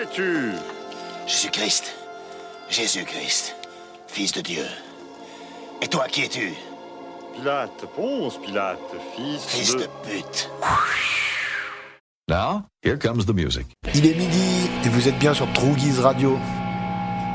es-tu? Jésus-Christ. Jésus-Christ. Fils de Dieu. Et toi, qui es-tu? Pilate, Ponce Pilate, Fils de pute. Now, here comes the music. Il est midi et vous êtes bien sur Trouguise Radio.